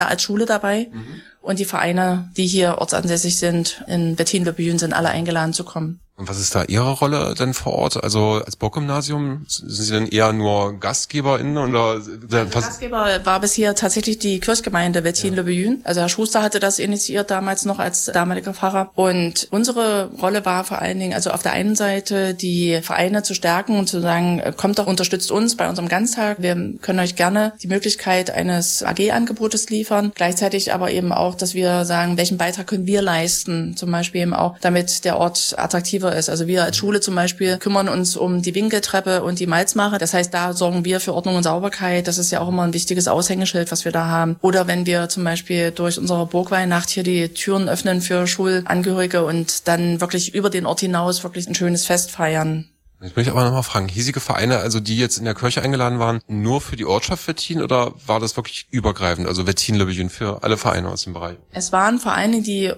als Schule dabei. Und die Vereine, die hier ortsansässig sind, in Wettin-Le-Buyün, sind alle eingeladen zu kommen. Und was ist da Ihre Rolle denn vor Ort? Also als Burggymnasium, sind Sie denn eher nur GastgeberInnen oder? Gastgeber war bisher tatsächlich die Kirchgemeinde Wettin-Le-Buyün. Also Herr Schuster hatte das initiiert damals noch als damaliger Pfarrer. Und unsere Rolle war vor allen Dingen, also auf der einen Seite die Vereine zu stärken und zu sagen, kommt doch, unterstützt uns bei unserem Ganztag. Wir können euch gerne die Möglichkeit eines AG-Angebotes liefern. Gleichzeitig aber eben auch, dass wir sagen, welchen Beitrag können wir leisten? Zum Beispiel eben auch, damit der Ort attraktiver ist. Also wir als Schule zum Beispiel kümmern uns um die Winkeltreppe und die Malzmache. Das heißt, da sorgen wir für Ordnung und Sauberkeit. Das ist ja auch immer ein wichtiges Aushängeschild, was wir da haben. Oder wenn wir zum Beispiel durch unsere Burgweihnacht hier die Türen öffnen für Schulangehörige und dann wirklich über den Ort hinaus wirklich ein schönes Fest feiern. Jetzt möchte ich aber nochmal fragen, hiesige Vereine, also die jetzt in der Kirche eingeladen waren, nur für die Ortschaft Wettin oder war das wirklich übergreifend, also Wettin-Le-Buyün für alle Vereine aus dem Bereich? Es waren Vereine, die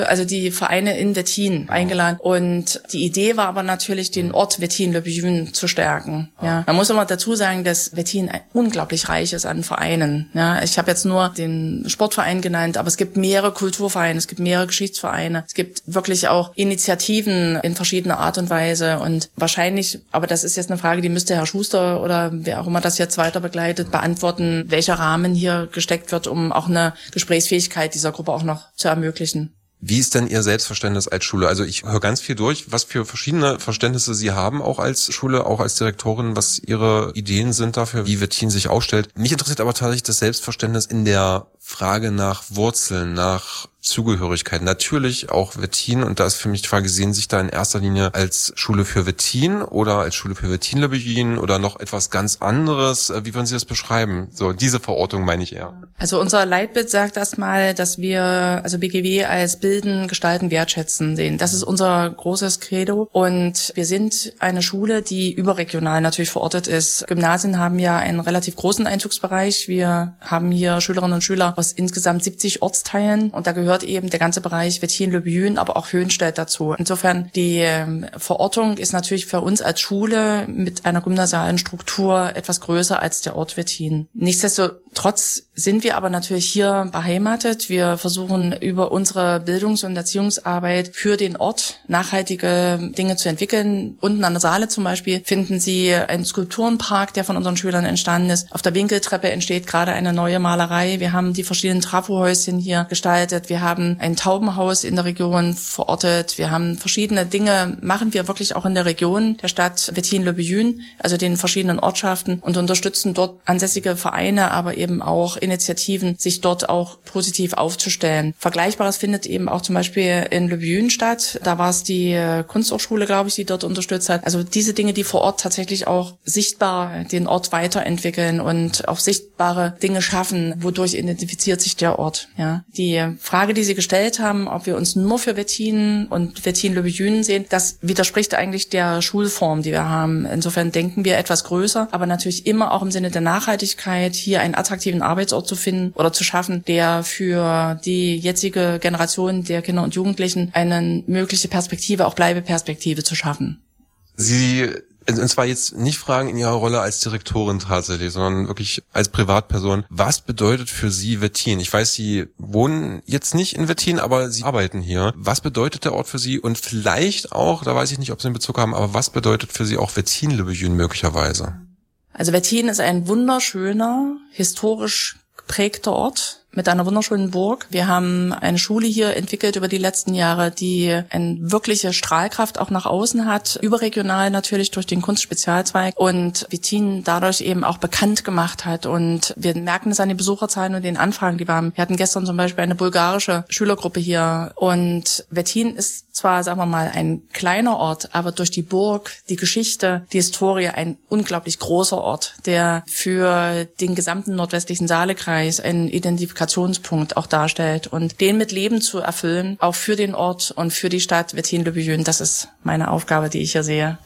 Vereine in Wettin eingeladen und die Idee war aber natürlich, den Ort Wettin-Le-Buyün zu stärken. Ja, man muss immer dazu sagen, dass Wettin unglaublich reich ist an Vereinen. Ja, ich habe jetzt nur den Sportverein genannt, aber es gibt mehrere Kulturvereine, es gibt mehrere Geschichtsvereine, es gibt wirklich auch Initiativen in verschiedener Art und Weise und wahrscheinlich, aber das ist jetzt eine Frage, die müsste Herr Schuster oder wer auch immer das jetzt weiter begleitet, beantworten, welcher Rahmen hier gesteckt wird, um auch eine Gesprächsfähigkeit dieser Gruppe auch noch zu ermöglichen. Wie ist denn Ihr Selbstverständnis als Schule? Also ich höre ganz viel durch, was für verschiedene Verständnisse Sie haben, auch als Schule, auch als Direktorin, was Ihre Ideen sind dafür, wie Wettin sich aufstellt. Mich interessiert aber tatsächlich das Selbstverständnis in der Frage nach Wurzeln, nach Zugehörigkeit. Natürlich auch Wettin, und da ist für mich die Frage, sehen Sie sich da in erster Linie als Schule für Wettin oder als Schule für Wettin-Le-Buyün oder noch etwas ganz anderes? Wie würden Sie das beschreiben? So, diese Verortung meine ich eher. Also unser Leitbild sagt erstmal, dass wir, also BGW als Bilden, Gestalten, Wertschätzen sehen. Das ist unser großes Credo und wir sind eine Schule, die überregional natürlich verortet ist. Gymnasien haben ja einen relativ großen Einzugsbereich. Wir haben hier Schülerinnen und Schüler aus insgesamt 70 Ortsteilen und da gehört eben der ganze Bereich Wettin-Le-Buyün, aber auch Höhenstedt dazu. Insofern die Verortung ist natürlich für uns als Schule mit einer gymnasialen Struktur etwas größer als der Ort Wettin. Nichtsdestotrotz sind wir aber natürlich hier beheimatet. Wir versuchen über unsere Bildungs- und Erziehungsarbeit für den Ort nachhaltige Dinge zu entwickeln. Unten an der Saale zum Beispiel finden Sie einen Skulpturenpark, der von unseren Schülern entstanden ist. Auf der Winkeltreppe entsteht gerade eine neue Malerei. Wir haben die verschiedenen Trafohäuschen hier gestaltet. Wir haben ein Taubenhaus in der Region verortet. Wir haben verschiedene Dinge, machen wir wirklich auch in der Region der Stadt Wettin-Le-Buyün, also den verschiedenen Ortschaften und unterstützen dort ansässige Vereine, aber eben auch Initiativen, sich dort auch positiv aufzustellen. Vergleichbares findet eben auch zum Beispiel in Le-Buyün statt. Da war es die Kunsthochschule, glaube ich, die dort unterstützt hat. Also diese Dinge, die vor Ort tatsächlich auch sichtbar den Ort weiterentwickeln und auch sichtbare Dinge schaffen, wodurch identifiziert sich der Ort. Ja, die Frage, die Sie gestellt haben, ob wir uns nur für Wettin und Wettin-Le-Buyün sehen, das widerspricht eigentlich der Schulform, die wir haben. Insofern denken wir etwas größer, aber natürlich immer auch im Sinne der Nachhaltigkeit, hier einen attraktiven Arbeitsort zu finden oder zu schaffen, der für die jetzige Generation der Kinder und Jugendlichen eine mögliche Perspektive, auch Bleibeperspektive zu schaffen. Sie, und zwar jetzt nicht Fragen in Ihrer Rolle als Direktorin tatsächlich, sondern wirklich als Privatperson. Was bedeutet für Sie Wettin? Ich weiß, Sie wohnen jetzt nicht in Wettin, aber Sie arbeiten hier. Was bedeutet der Ort für Sie? Und vielleicht auch, da weiß ich nicht, ob Sie einen Bezug haben, aber was bedeutet für Sie auch Wettin-Le-Buyün möglicherweise? Also Wettin ist ein wunderschöner, historisch geprägter Ort mit einer wunderschönen Burg. Wir haben eine Schule hier entwickelt über die letzten Jahre, die eine wirkliche Strahlkraft auch nach außen hat, überregional natürlich durch den Kunstspezialzweig und Wettin dadurch eben auch bekannt gemacht hat. Und wir merken es an den Besucherzahlen und den Anfragen, die wir haben. Wir hatten gestern zum Beispiel eine bulgarische Schülergruppe hier und Wettin ist zwar, sagen wir mal, ein kleiner Ort, aber durch die Burg, die Geschichte, die Historie ein unglaublich großer Ort, der für den gesamten nordwestlichen Saalekreis einen Identifikationspunkt auch darstellt. Und den mit Leben zu erfüllen, auch für den Ort und für die Stadt Wettin-Le-Buyün, das ist meine Aufgabe, die ich hier sehe.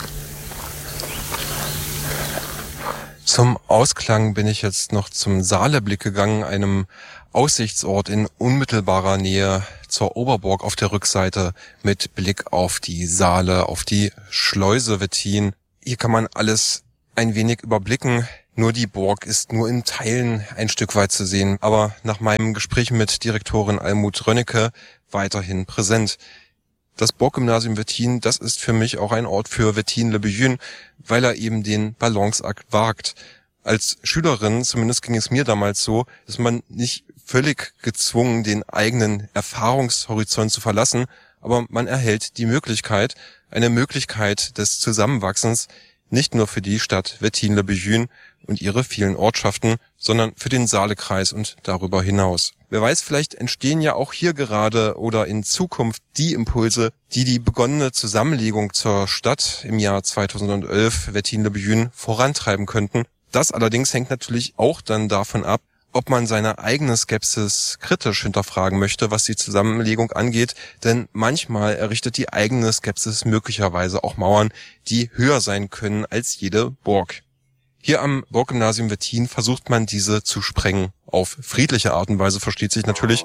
Zum Ausklang bin ich jetzt noch zum Saaleblick gegangen, einem Aussichtsort in unmittelbarer Nähe zur Oberburg auf der Rückseite mit Blick auf die Saale, auf die Schleuse Wettin. Hier kann man alles ein wenig überblicken. Nur die Burg ist nur in Teilen ein Stück weit zu sehen, aber nach meinem Gespräch mit Direktorin Almut Rönnecke weiterhin präsent. Das Burggymnasium Wettin, das ist für mich auch ein Ort für Wettin-le-Billon, weil er eben den Balanceakt wagt. Als Schülerin, zumindest ging es mir damals so, ist man nicht völlig gezwungen, den eigenen Erfahrungshorizont zu verlassen, aber man erhält die Möglichkeit, eine Möglichkeit des Zusammenwachsens, nicht nur für die Stadt Wettin-le-Billon und ihre vielen Ortschaften, sondern für den Saalekreis und darüber hinaus. Wer weiß, vielleicht entstehen ja auch hier gerade oder in Zukunft die Impulse, die die begonnene Zusammenlegung zur Stadt im Jahr 2011 Wettin-le-Billon vorantreiben könnten. Das allerdings hängt natürlich auch dann davon ab, ob man seine eigene Skepsis kritisch hinterfragen möchte, was die Zusammenlegung angeht, denn manchmal errichtet die eigene Skepsis möglicherweise auch Mauern, die höher sein können als jede Burg. Hier am Burggymnasium Wettin versucht man diese zu sprengen. Auf friedliche Art und Weise, versteht sich natürlich.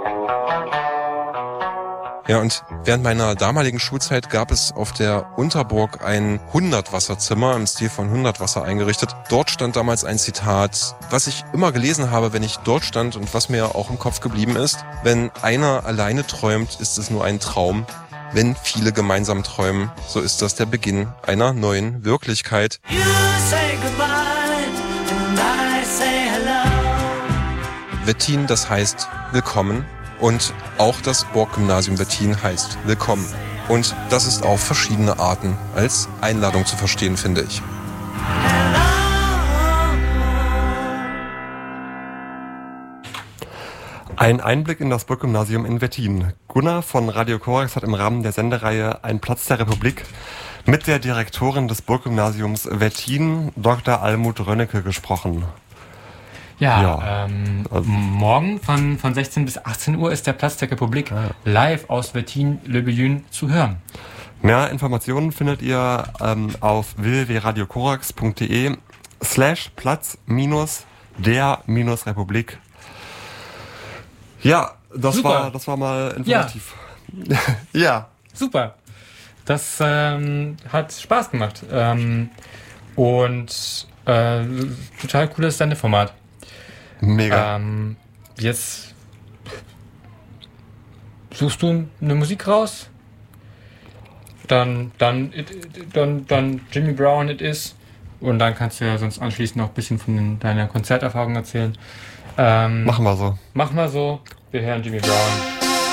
Ja, und während meiner damaligen Schulzeit gab es auf der Unterburg ein 100-Wasserzimmer im Stil von 100-Wasser eingerichtet. Dort stand damals ein Zitat, was ich immer gelesen habe, wenn ich dort stand und was mir auch im Kopf geblieben ist. Wenn einer alleine träumt, ist es nur ein Traum. Wenn viele gemeinsam träumen, so ist das der Beginn einer neuen Wirklichkeit. Wettin, das heißt willkommen. Und auch das Burggymnasium Wettin heißt willkommen. Und das ist auf verschiedene Arten als Einladung zu verstehen, finde ich. Ein Einblick in das Burggymnasium in Wettin. Gunnar von Radio Korax hat im Rahmen der Sendereihe Ein Platz der Republik mit der Direktorin des Burggymnasiums Wettin, Dr. Almut Rönnecke, gesprochen. Morgen von 16 bis 18 Uhr ist der Platz der Republik live aus Wettin-le-Billon zu hören. Mehr Informationen findet ihr auf www.radiokorax.de/Platz-der-Republik. Ja, das war mal informativ. Ja. Super. Das hat Spaß gemacht. Total cooles Sendeformat. Mega. Jetzt suchst du eine Musik raus, dann Jimmy Brown It Is, und dann kannst du ja sonst anschließend noch ein bisschen von deiner Konzerterfahrung erzählen. Machen wir so. Wir hören Jimmy Brown.